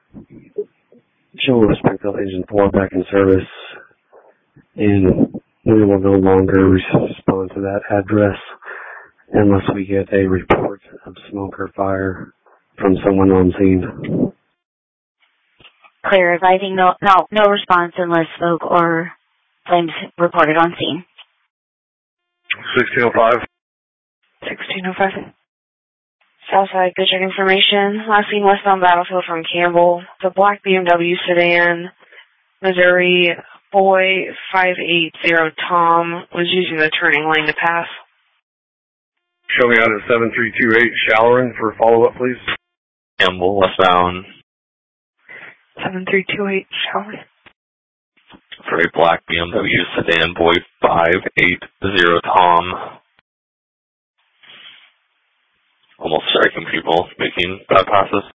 She'll respect Agent 4 back in service, and we will no longer respond to that address unless we get a report of smoke or fire from someone on scene. Clear, advising no response unless smoke or flames reported on scene. 1605. 1605. Southside, good check information. Last seen westbound Battlefield from Campbell. The black BMW sedan, Missouri, boy 580 Tom was using the turning lane to pass. Show me out at 7328 Showering for follow-up, please. Campbell, westbound. 7328 Showering. For a black BMW sedan, boy 580 Tom. Almost striking people making bad passes.